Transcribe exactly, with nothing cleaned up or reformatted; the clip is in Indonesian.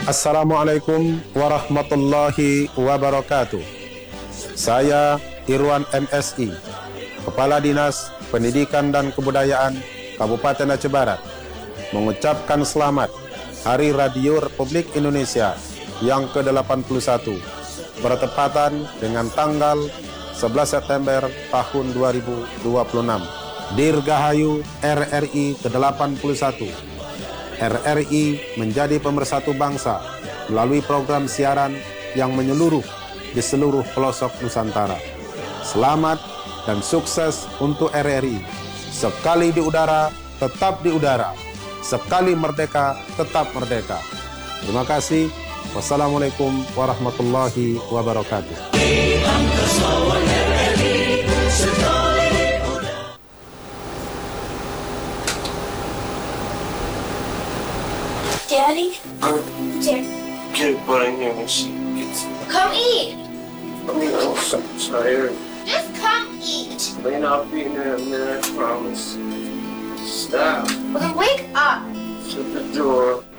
Assalamualaikum warahmatullahi wabarakatuh. Saya Irwan M S I, Kepala Dinas Pendidikan dan Kebudayaan Kabupaten Aceh Barat, mengucapkan selamat Hari Radio Republik Indonesia yang ke delapan puluh satu, bertepatan dengan tanggal sebelas September tahun dua ribu dua puluh enam. Dirgahayu R R I ke delapan puluh satu. R R I menjadi pemersatu bangsa melalui program siaran yang menyeluruh di seluruh pelosok Nusantara. Selamat dan sukses untuk R R I. Sekali di udara, tetap di udara. Sekali merdeka, tetap merdeka. Terima kasih. Wassalamualaikum warahmatullahi wabarakatuh. Daddy? Dad. Get butt in here when she gets here. Come eat! I mean, I'm so tired. Just come eat! Man, I'll be in there in a minute, I promise. Stop. Well, then wake up! Shut the door.